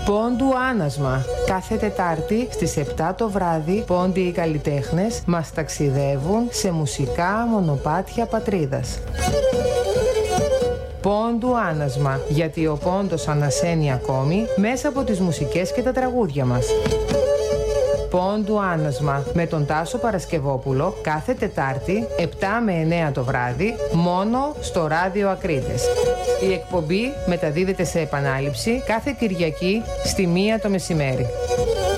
Πόντου Άνασμα. Κάθε Τετάρτη στις 7 το βράδυ, πόντιοι οι καλλιτέχνες μας ταξιδεύουν σε μουσικά μονοπάτια πατρίδας. Πόντου Άνασμα, γιατί ο πόντος ανασένει ακόμη μέσα από τις μουσικές και τα τραγούδια μας. Πόντου Άνασμα με τον Τάσο Παρασκευόπουλο κάθε Τετάρτη 7 με 9 το βράδυ μόνο στο Ράδιο Ακρίτες. Η εκπομπή μεταδίδεται σε επανάληψη κάθε Κυριακή στη 1 το μεσημέρι.